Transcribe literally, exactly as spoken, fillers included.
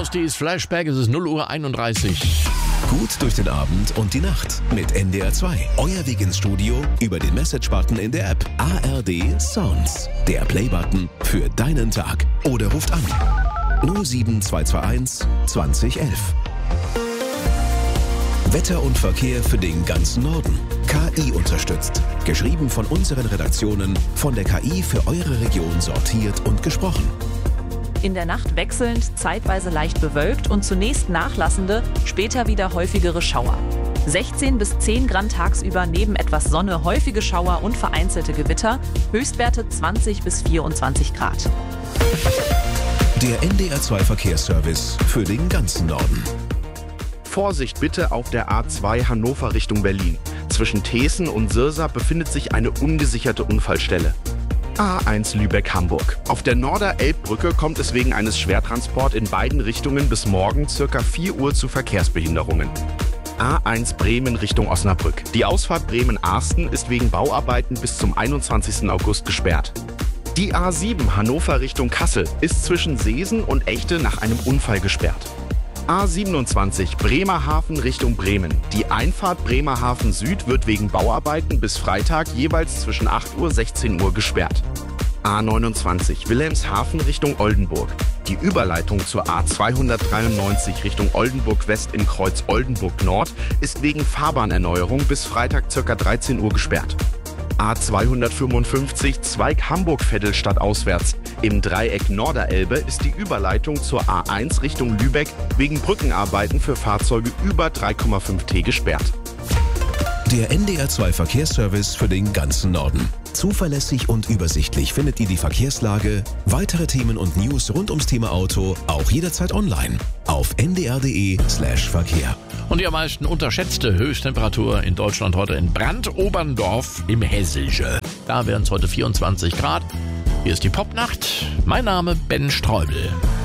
Frosties Flashback, es ist null Uhr einunddreißig. Gut durch den Abend und die Nacht mit N D R zwei. Euer Weg ins Studio über den Message-Button in der App. A R D Sounds, der Play-Button für deinen Tag. Oder ruft an null sieben zwei zwei eins zwanzig elf. Wetter und Verkehr für den ganzen Norden. K I unterstützt. Geschrieben von unseren Redaktionen, von der K I für eure Region sortiert und gesprochen. In der Nacht wechselnd, zeitweise leicht bewölkt und zunächst nachlassende, später wieder häufigere Schauer. sechzehn bis zehn Grad tagsüber, neben etwas Sonne häufige Schauer und vereinzelte Gewitter. Höchstwerte zwanzig bis vierundzwanzig Grad. Der N D R zwei Verkehrsservice für den ganzen Norden. Vorsicht bitte auf der A zwei Hannover Richtung Berlin. Zwischen Teeßen und Sirsa befindet sich eine ungesicherte Unfallstelle. A eins Lübeck-Hamburg. Auf der Norder-Elbbrücke kommt es wegen eines Schwertransports in beiden Richtungen bis morgen ca. vier Uhr zu Verkehrsbehinderungen. A eins Bremen Richtung Osnabrück. Die Ausfahrt Bremen-Arsten ist wegen Bauarbeiten bis zum einundzwanzigsten August gesperrt. Die A sieben Hannover Richtung Kassel ist zwischen Seesen und Echte nach einem Unfall gesperrt. A siebenundzwanzig Bremerhaven Richtung Bremen. Die Einfahrt Bremerhaven Süd wird wegen Bauarbeiten bis Freitag jeweils zwischen acht Uhr und sechzehn Uhr gesperrt. A neunundzwanzig Wilhelmshaven Richtung Oldenburg. Die Überleitung zur A zweihundertdreiundneunzig Richtung Oldenburg West im Kreuz Oldenburg Nord ist wegen Fahrbahnerneuerung bis Freitag ca. dreizehn Uhr gesperrt. A zweihundertfünfundfünfzig Zweig Hamburg-Vettelstadt auswärts. Im Dreieck Norderelbe ist die Überleitung zur A eins Richtung Lübeck wegen Brückenarbeiten für Fahrzeuge über drei Komma fünf T gesperrt. Der N D R zwei Verkehrsservice für den ganzen Norden. Zuverlässig und übersichtlich findet ihr die Verkehrslage, weitere Themen und News rund ums Thema Auto auch jederzeit online auf n d r punkt d e slash verkehr. Und die am meisten unterschätzte Höchsttemperatur in Deutschland heute in Brandoberndorf im Hessische. Da wären es heute vierundzwanzig Grad. Hier ist die Popnacht. Mein Name Ben Streubel.